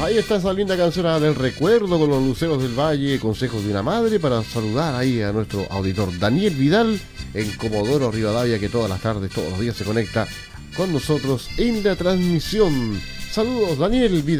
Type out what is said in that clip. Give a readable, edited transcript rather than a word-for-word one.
Ahí está esa linda canción del recuerdo con los luceros del Valle, consejos de una madre, para saludar ahí a nuestro auditor Daniel Vidal en Comodoro Rivadavia, que todas las tardes, todos los días se conecta con nosotros en la transmisión. Saludos, Daniel Vidal.